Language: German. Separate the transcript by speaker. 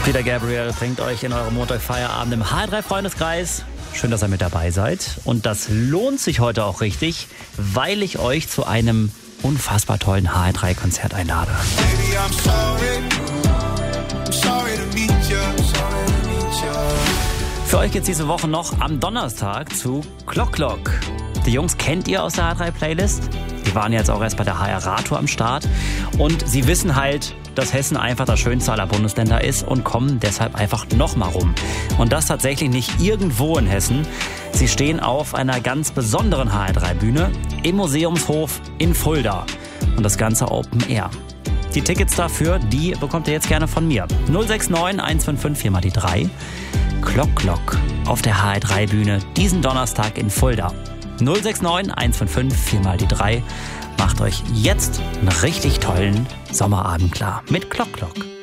Speaker 1: Peter Gabriel bringt euch in eurem Montag-Feierabend im HR3-Freundeskreis. Schön, dass ihr mit dabei seid. Und das lohnt sich heute auch richtig, weil ich euch zu einem unfassbar tollen HR3-Konzert einlade. Für euch geht's diese Woche noch am Donnerstag zu Clock Clock. Die Jungs kennt ihr aus der HR3-Playlist. Die waren jetzt auch erst bei der HR-Radtour am Start. Und sie wissen halt, dass Hessen einfach das schönste aller Bundesländer ist und kommen deshalb einfach nochmal rum. Und das tatsächlich nicht irgendwo in Hessen. Sie stehen auf einer ganz besonderen HR3-Bühne im Museumshof in Fulda. Und das Ganze Open Air. Die Tickets dafür, die bekommt ihr jetzt gerne von mir. 069 155 4 mal die 3. Clock Clock auf der HR3-Bühne diesen Donnerstag in Fulda. 069 155 4 mal die 3. Macht euch jetzt einen richtig tollen Sommerabend klar mit Clock Clock.